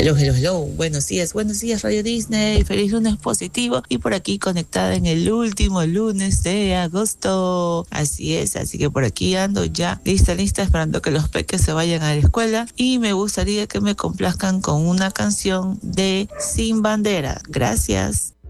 Hello, hello, hello. Buenos días, Radio Disney. Feliz lunes positivo. Y por aquí conectada en el último lunes de agosto. Así es, así que por aquí ando ya lista, esperando que los peques se vayan a la escuela. Y me gustaría que me complazcan con una canción de Sin Bandera. Gracias.